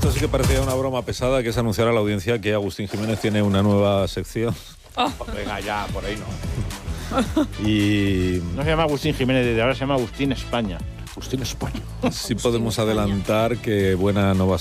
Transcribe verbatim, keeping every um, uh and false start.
esto sí que parecía una broma pesada, que es anunciar a la audiencia que Agustín Jiménez tiene una nueva sección. Oh. Venga, ya, por ahí no. Y no se llama Agustín Jiménez, desde ahora se llama Agustín España. Agustín España. Sí podemos adelantar que buena no va a ser.